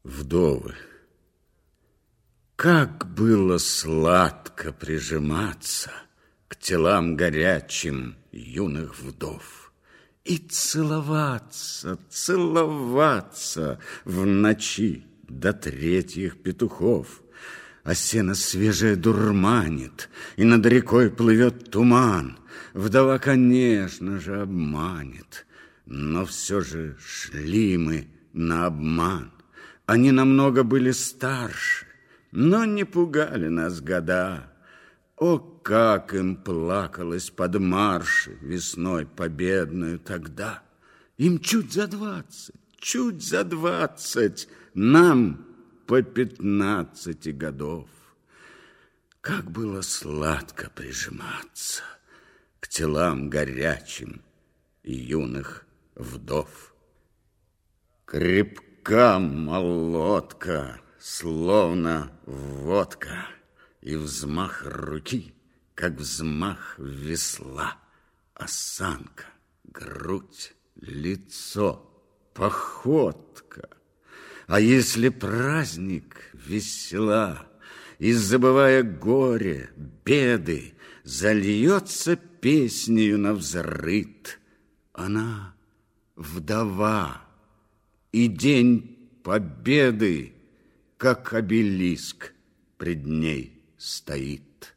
Вдовы. Как было сладко прижиматься к телам горячим юных вдов и целоваться, целоваться в ночи до третьих петухов. А сено свежее дурманит, и над рекой плывет туман. Вдова, конечно же, обманет, но все же шли мы на обман. Они намного были старше, но не пугали нас года. О, как им плакалось под марши весной победную тогда! Им чуть за 20, нам по 15 годов. Как было сладко прижиматься к телам горячим и юных вдов. Крепка молотка, словно водка, и взмах руки, как взмах весла. Осанка, грудь, лицо, походка. А если праздник весела, и, забывая горе, беды, зальется песнею навзрыд, она вдова, и день победы, как обелиск, пред ней стоит.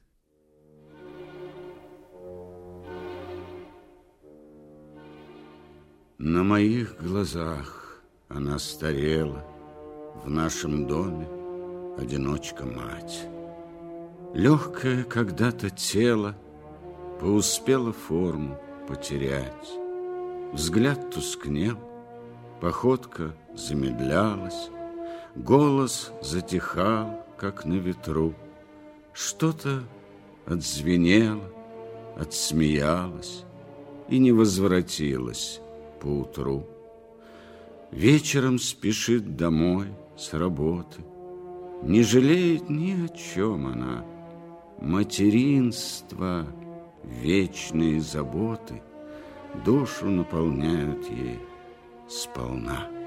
На моих глазах она старела, в нашем доме одиночка-мать. Легкое когда-то тело поуспело форму потерять. Взгляд тускнел, походка замедлялась, голос затихал, как на ветру. Что-то отзвенело, отсмеялось и не возвратилось поутру. Вечером спешит домой с работы, не жалеет ни о чем она. Материнство, вечные заботы душу наполняют ей сполна.